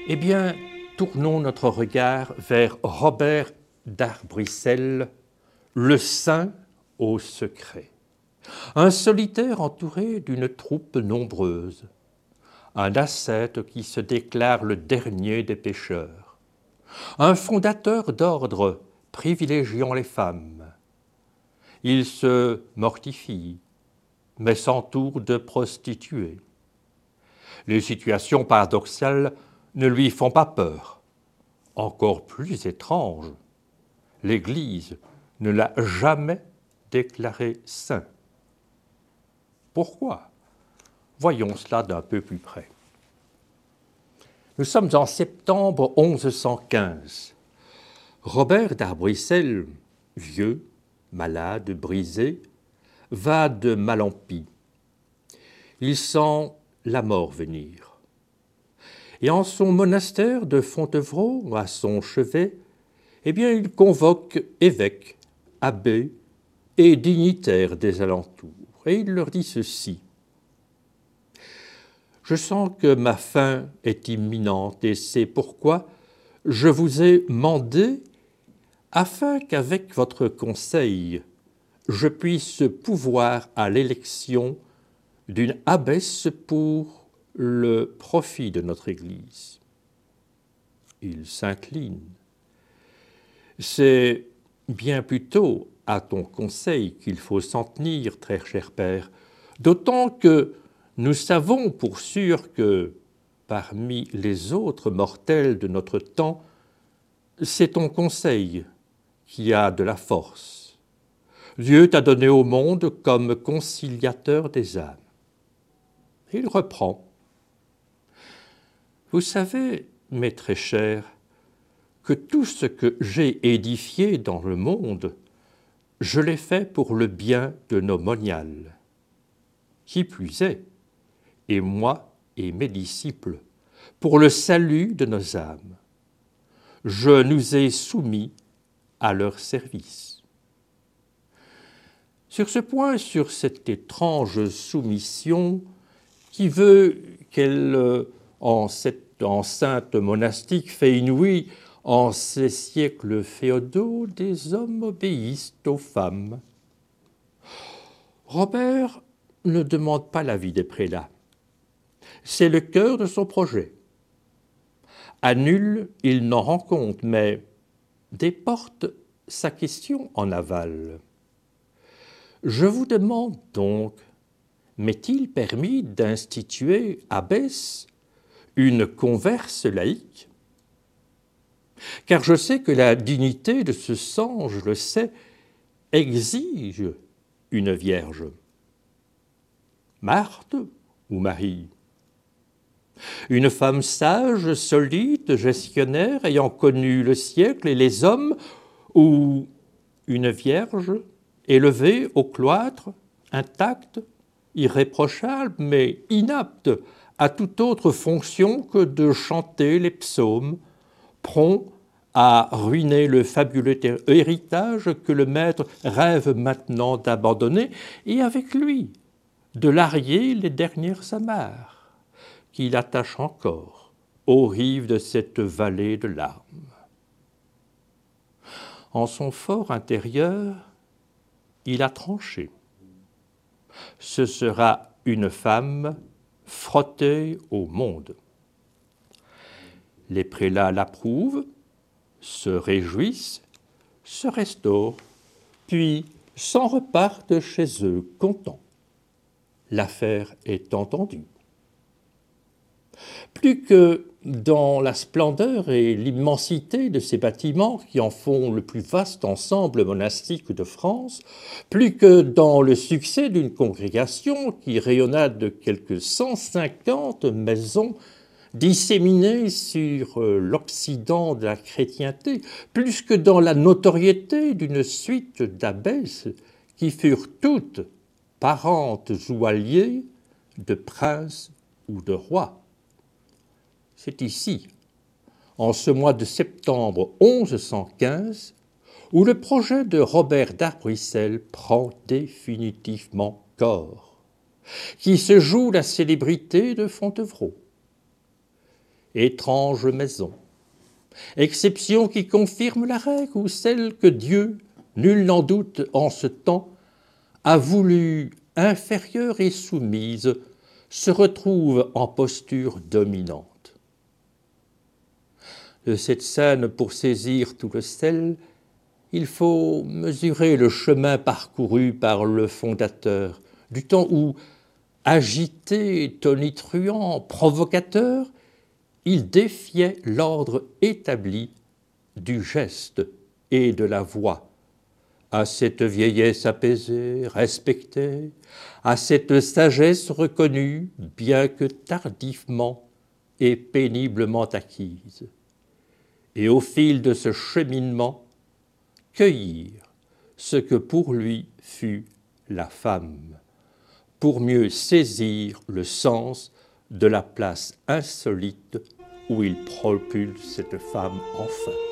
Eh bien, tournons notre regard vers Robert d'Arbrissel, le saint au secret. Un solitaire entouré d'une troupe nombreuse, un ascète qui se déclare le dernier des pécheurs, un fondateur d'ordre privilégiant les femmes. Il se mortifie, mais s'entoure de prostituées. Les situations paradoxales ne lui font pas peur. Encore plus étrange, l'Église ne l'a jamais déclaré saint. Pourquoi? Voyons cela d'un peu plus près. Nous sommes en septembre 1115. Robert d'Arbrissel, vieux, malade, brisé, va de mal en pis. Il sent la mort venir. Et en son monastère de Fontevraud, à son chevet, eh bien, il convoque évêques, abbés et dignitaires des alentours. Et il leur dit ceci. Je sens que ma fin est imminente et c'est pourquoi je vous ai mandé afin qu'avec votre conseil, je puisse pourvoir à l'élection d'une abbesse pour le profit de notre Église. Il s'incline. C'est bien plutôt à ton conseil qu'il faut s'en tenir, très cher père, d'autant que nous savons pour sûr que, parmi les autres mortels de notre temps, c'est ton conseil qui a de la force. Dieu t'a donné au monde comme conciliateur des âmes. Il reprend. Vous savez, mes très chers, que tout ce que j'ai édifié dans le monde, je l'ai fait pour le bien de nos moniales. Qui plus est, et moi et mes disciples, pour le salut de nos âmes. Je nous ai soumis à leur service. Sur ce point, sur cette étrange soumission qui veut qu'elle, en cette enceinte monastique, fait inouïe en ces siècles féodaux, des hommes obéissent aux femmes. Robert ne demande pas l'avis des prélats. C'est le cœur de son projet. À nul, il n'en rend compte, mais déporte sa question en aval. Je vous demande donc, m'est-il permis d'instituer abbesse une converse laïque? Car je sais que la dignité de ce sang, je le sais, exige une vierge. Marthe ou Marie? Une femme sage, solide, gestionnaire, ayant connu le siècle et les hommes, ou une vierge élevée au cloître, intacte, irréprochable, mais inapte à toute autre fonction que de chanter les psaumes, prompt à ruiner le fabuleux héritage que le maître rêve maintenant d'abandonner, et avec lui de larguer les dernières amarres qu'il attache encore aux rives de cette vallée de larmes. En son fort intérieur, il a tranché. Ce sera une femme frottée au monde. Les prélats l'approuvent, se réjouissent, se restaurent, puis s'en repartent chez eux contents. L'affaire est entendue. Plus que dans la splendeur et l'immensité de ces bâtiments qui en font le plus vaste ensemble monastique de France, plus que dans le succès d'une congrégation qui rayonna de quelques 150 maisons disséminées sur l'Occident de la chrétienté, plus que dans la notoriété d'une suite d'abbesses qui furent toutes parentes ou alliées de princes ou de rois. C'est ici, en ce mois de septembre 1115, où le projet de Robert d'Arbrissel prend définitivement corps, qui se joue la célébrité de Fontevraud. étrange maison. Exception qui confirme la règle ou celle que Dieu, nul n'en doute en ce temps, a voulu inférieure et soumise, se retrouve en posture dominante. De cette scène, pour saisir tout le sel, il faut mesurer le chemin parcouru par le fondateur, du temps où, agité, tonitruant, provocateur, il défiait l'ordre établi du geste et de la voix. À cette vieillesse apaisée, respectée, à cette sagesse reconnue, bien que tardivement et péniblement acquise. Et au fil de ce cheminement, cueillir ce que pour lui fut la femme, pour mieux saisir le sens de la place insolite où il propulse cette femme enfin.